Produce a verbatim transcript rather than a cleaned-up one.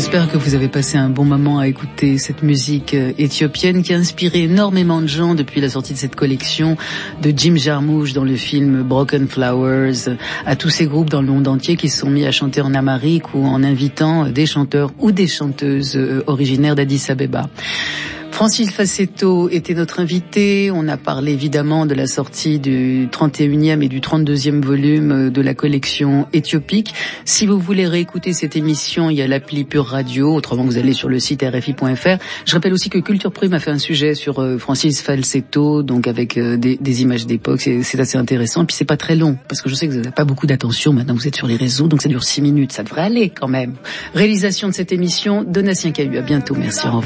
J'espère que vous avez passé un bon moment à écouter cette musique éthiopienne qui a inspiré énormément de gens depuis la sortie de cette collection de Jim Jarmusch dans le film Broken Flowers, à tous ces groupes dans le monde entier qui se sont mis à chanter en amharique ou en invitant des chanteurs ou des chanteuses originaires d'Addis Abeba. Francis Fassetto était notre invité. On a parlé évidemment de la sortie du trente et unième et du trente-deuxième volume de la collection éthiopique. Si vous voulez réécouter cette émission, il y a l'appli Pure Radio, autrement vous allez sur le site R F I point F R. Je rappelle aussi que Culture Prime a fait un sujet sur Francis Fassetto, donc avec des, des images d'époque. C'est, c'est assez intéressant. Puis c'est pas très long, parce que je sais que vous n'avez pas beaucoup d'attention. Maintenant vous êtes sur les réseaux, donc ça dure six minutes. Ça devrait aller quand même. Réalisation de cette émission, Donatien Cahu. À bientôt. Merci. Au revoir.